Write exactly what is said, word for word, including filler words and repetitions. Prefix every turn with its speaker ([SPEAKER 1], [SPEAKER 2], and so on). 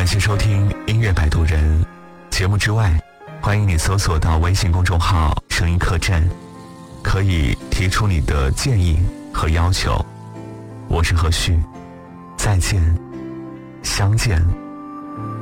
[SPEAKER 1] 谢收听音乐摆渡人。节目之外，欢迎你搜索到微信公众号声音客栈，可以提出你的建议和要求。我是何旭，再见，相见。